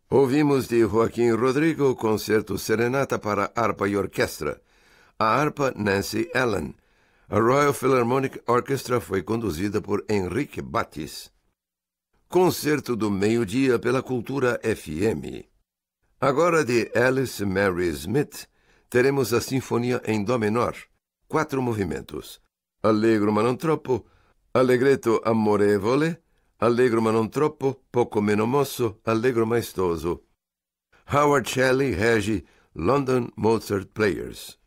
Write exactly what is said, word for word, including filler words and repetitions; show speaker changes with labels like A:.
A: Ouvimos de Joaquim Rodrigo concerto Serenata para harpa e orquestra. A harpa Nancy Allen. A Royal Philharmonic Orchestra foi conduzida por Henrique Batis. Concerto do meio-dia pela Cultura F M. Agora de Alice Mary Smith, teremos a Sinfonia em Dó menor. Quatro movimentos. Allegro ma non troppo, allegretto amorevole, allegro ma non troppo, poco meno mosso, allegro maestoso. Howard Shelley rege London Mozart Players.